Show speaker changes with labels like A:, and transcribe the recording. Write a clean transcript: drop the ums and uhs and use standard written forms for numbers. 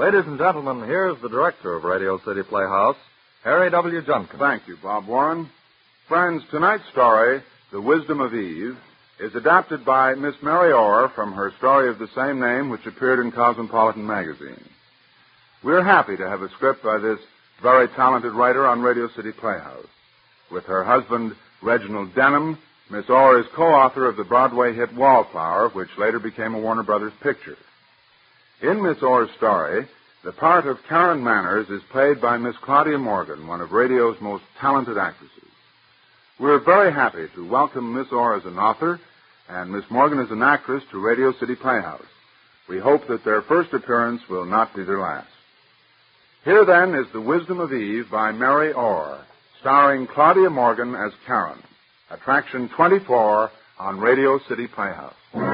A: Ladies and gentlemen, here's the director of Radio City Playhouse, Harry W. Junkin.
B: Thank you, Bob Warren. Friends, tonight's story, The Wisdom of Eve, is adapted by Miss Mary Orr from her story of the same name, which appeared in Cosmopolitan magazine. We're happy to have a script by this very talented writer on Radio City Playhouse. With her husband, Reginald Denham, Miss Orr is co-author of the Broadway hit Wallflower, which later became a Warner Brothers picture. In Miss Orr's story, the part of Karen Manners is played by Miss Claudia Morgan, one of radio's most talented actresses. We're very happy to welcome Miss Orr as an author and Miss Morgan as an actress to Radio City Playhouse. We hope that their first appearance will not be their last. Here, then, is The Wisdom of Eve by Mary Orr, starring Claudia Morgan as Karen. Attraction 24 on Radio City Playhouse.